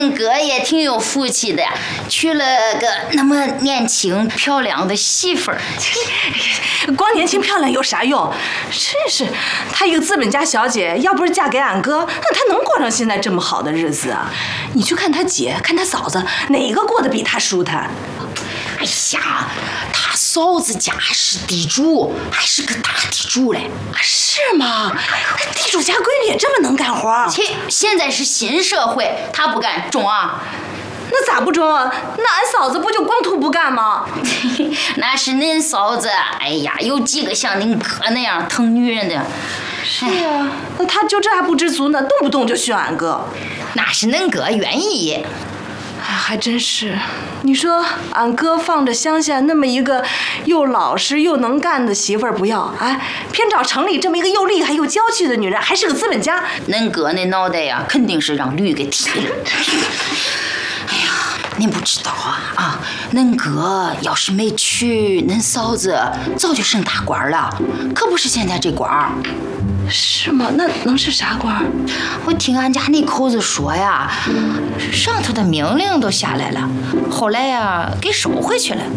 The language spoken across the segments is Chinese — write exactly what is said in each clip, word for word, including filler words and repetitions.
哥也挺有福气的，娶了个那么年轻漂亮的媳妇儿。 光年轻漂亮有啥用？真是，她一个资本家小姐，要不是嫁给俺哥，那她能过上现在这么好的日子啊？你去看她姐，看她嫂子，哪个过得比她舒坦？ 哎呀，他嫂子家是地主，还是个大地主嘞。 是吗？地主家闺女也这么能干活？ 切，现在是新社会，他不干中啊？ 那咋不中啊？那俺嫂子不就光图不干吗？ 那是恁嫂子，哎呀，有几个像恁哥那样疼女人的？ 是呀，那他就这还不知足呢，动不动就训俺哥。 那是恁哥愿意。 哎，还真是。你说俺哥放着乡下那么一个又老实又能干的媳妇儿不要，哎，偏找城里这么一个又厉害又娇气的女人，还是个资本家。 恁哥那脑袋呀，肯定是让驴给踢了。哎呀，您不知道啊啊！恁哥要是没娶恁嫂子，早就升大官了，可不是现在这官。 是吗？那能是啥官？ 我听俺家那口子说呀，上头的命令都下来了，后来呀给收回去了。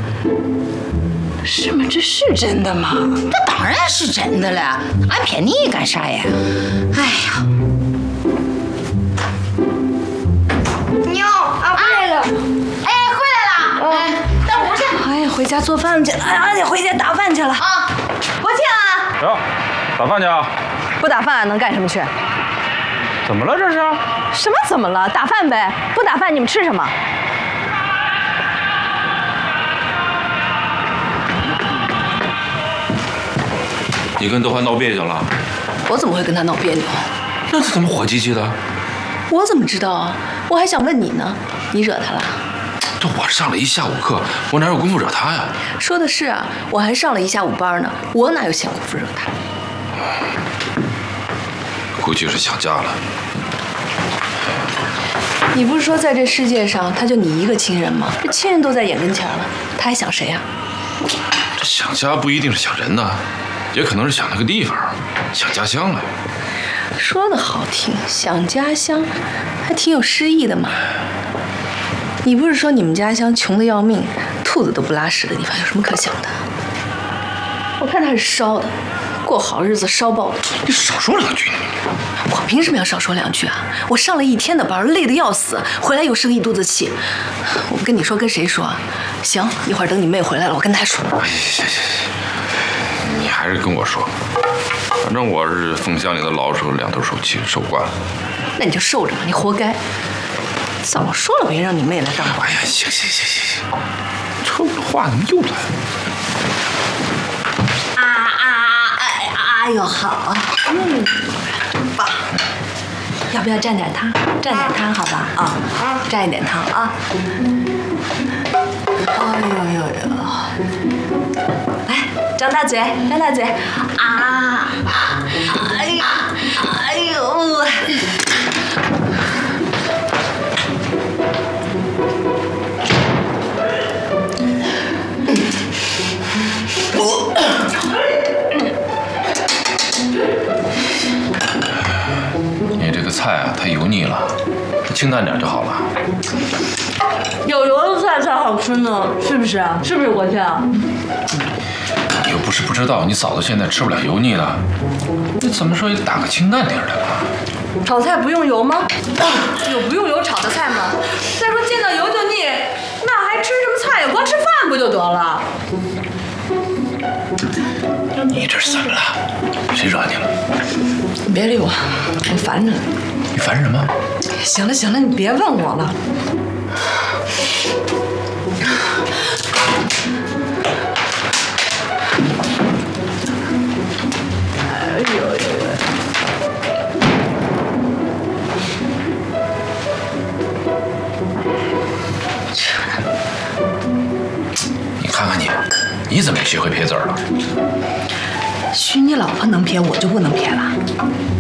是吗？这是真的吗？ 那当然是真的了，俺骗你干啥呀？哎呀！ 妞，俺回来了。 哎，回来了。哎，等会儿去。 哎呀，回家做饭去了。哎，俺得回家打饭去了。 啊， 国庆啊！ 哟，打饭去啊？ 不打饭能干什么去？ 怎么了这是？ 什么怎么了？打饭呗！不打饭你们吃什么？ 你跟德欢闹别扭了？ 我怎么会跟他闹别扭？ 那他怎么火急急的？ 我怎么知道啊？我还想问你呢，你惹他了？ 这我上了一下午课，我哪有功夫惹他呀？ 说的是啊，我还上了一下午班呢，我哪有闲工夫惹他？ 估计是想家了。 你不是说在这世界上他就你一个亲人吗？这亲人都在眼跟前了，他还想谁啊？ 这想家不一定是想人呐，也可能是想那个地方，想家乡了。 说的好听，想家乡，还挺有诗意的嘛。你不是说你们家乡穷得要命，兔子都不拉屎的地方，有什么可想的？我看他是烧的，过好日子烧爆的。 你少说两句。 我凭什么要少说两句啊？我上了一天的班，累得要死，回来又生一肚子气。我不跟你说，跟谁说啊？行，一会儿等你妹回来了，我跟她说。 哎，行行行，你还是跟我说。反正我是凤乡里的老手，两头受气，受惯了。 那你就受着吧，你活该。早说了别让你妹来当官。 哎呀，行行行行行，这话怎么又来了？ 啊啊哎哎呦好，嗯，真棒。要不要蘸点汤？蘸点汤好吧？啊，蘸一点汤啊。哎呦呦呦！来，张大嘴，张大嘴。啊！哎呀！哎呦！ 你这个菜啊，太油腻了，清淡点就好了。 有油的菜才好吃呢，是不是？是不是国庆？ 你又不是不知道，你嫂子现在吃不了油腻的，你怎么说也打个清淡点的吧？ 炒菜不用油吗？有不用油炒的菜吗？再说见到油就腻，那还吃什么菜呀？光吃饭不就得了？ 你这是怎么了？谁惹你了？ 你别理我，我烦着呢。 你烦什么？ 行了行了，你别问我了。哎呦呦呦！ 你看看你，你怎么也学会撇字儿了？ 许你老婆能撇，我就不能撇了？